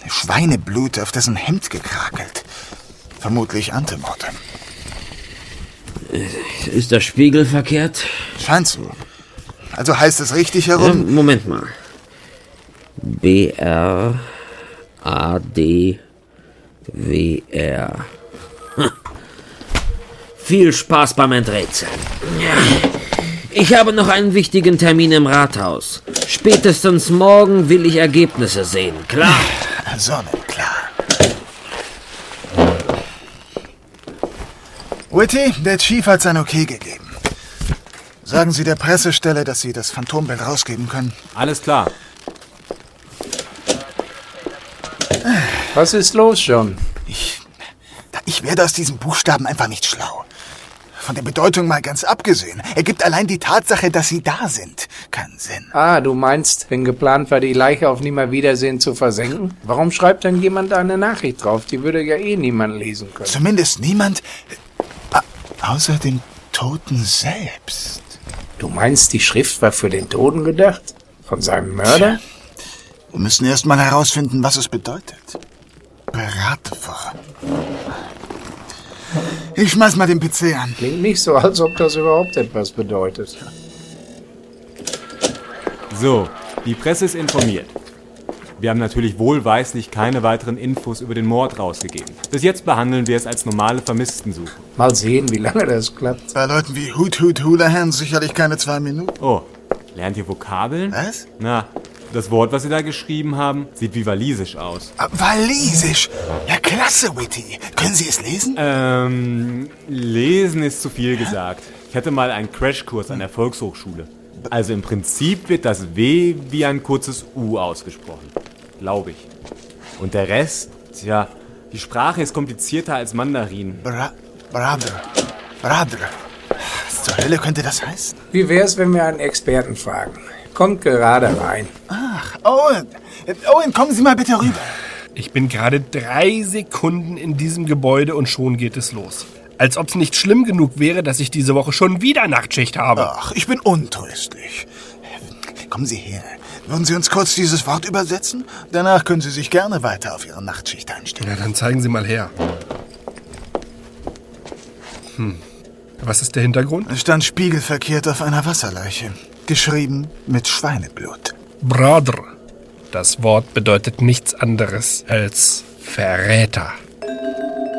Schweineblut auf dessen Hemd gekrakelt. Vermutlich Antemortem. Ist der Spiegel verkehrt? Scheint so. Also heißt es richtig herum? Moment mal. B-R-A-D-W-R. Viel Spaß beim Enträtseln. Ich habe noch einen wichtigen Termin im Rathaus. Spätestens morgen will ich Ergebnisse sehen, klar? Sonnenklar. Whitty, der Chief hat sein Okay gegeben. Sagen Sie der Pressestelle, dass Sie das Phantombild rausgeben können. Alles klar. Was ist los, John? Ich werde aus diesen Buchstaben einfach nicht schlau. Von der Bedeutung mal ganz abgesehen. Ergibt allein die Tatsache, dass sie da sind, keinen Sinn. Ah, du meinst, wenn geplant war, die Leiche auf Nimmerwiedersehen zu versenken? Warum schreibt denn jemand da eine Nachricht drauf? Die würde ja eh niemand lesen können. Zumindest niemand, außer dem Toten selbst. Du meinst, die Schrift war für den Toten gedacht? Von seinem Mörder? Wir müssen erst mal herausfinden, was es bedeutet. Bratwurm. Ich schmeiß mal den PC an. Klingt nicht so, als ob das überhaupt etwas bedeutet. So, die Presse ist informiert. Wir haben natürlich wohlweislich keine weiteren Infos über den Mord rausgegeben. Bis jetzt behandeln wir es als normale Vermisstensuche. Mal sehen, wie lange das klappt. Bei Leuten wie Hoot Hoot Houlihan sicherlich keine 2 Minuten. Oh, lernt ihr Vokabeln? Was? Na, das Wort, was Sie da geschrieben haben, sieht wie walisisch aus. Walisisch? Ja, klasse, Whitty. Können Sie es lesen? Lesen ist zu viel gesagt. Ich hatte mal einen Crashkurs an der Volkshochschule. Also im Prinzip wird das W wie ein kurzes U ausgesprochen. Glaube ich. Und der Rest, tja, die Sprache ist komplizierter als Mandarin. Brother. Was zur Hölle könnte das heißen? Wie wär's, wenn wir einen Experten fragen? Kommt gerade rein. Ach, Owen. Owen, kommen Sie mal bitte rüber. Ich bin gerade 3 Sekunden in diesem Gebäude und schon geht es los. Als ob es nicht schlimm genug wäre, dass ich diese Woche schon wieder Nachtschicht habe. Ach, ich bin untröstlich. Kommen Sie her. Würden Sie uns kurz dieses Wort übersetzen? Danach können Sie sich gerne weiter auf Ihre Nachtschicht einstellen. Ja, dann zeigen Sie mal her. Was ist der Hintergrund? Es stand spiegelverkehrt auf einer Wasserleiche. Geschrieben mit Schweineblut. Brother. Das Wort bedeutet nichts anderes als Verräter.